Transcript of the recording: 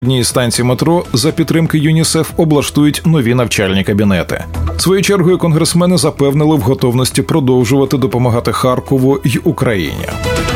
Одній станції метро за підтримки ЮНІСЕФ облаштують нові навчальні кабінети. Своєю чергою конгресмени запевнили в готовності продовжувати допомагати Харкову й Україні.